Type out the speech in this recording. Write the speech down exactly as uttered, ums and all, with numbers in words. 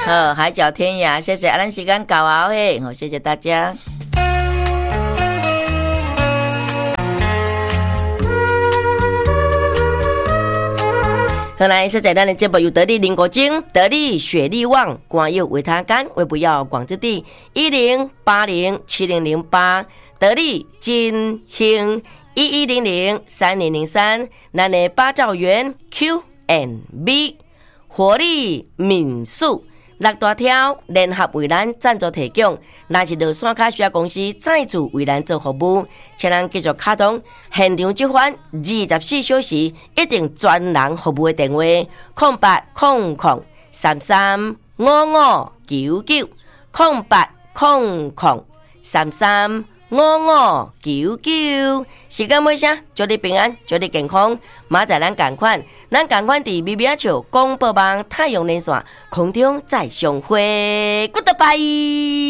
好，海角天涯，谢谢，咱时间到啊嘿，好，谢谢大家。好来，现在咱的节目由得力林国精、得力雪力旺、广佑维他干为不要广之地一零八零七零零八，得力金兴一一零零三零零三，咱的八兆元 Q and B 活力民宿。六大条联合为咱赞助提供，若是落山卡需要公司再次为咱做服务，请咱继续卡通现场即番二十四小时一定专人服务的电话：空八空空三三五五九九空八空空三三五五九九。时间尾声，祝你平安，祝你健康。马仔咱同款，咱同款伫咪咪笑广播网太阳连线空中再相会 ，Goodbye。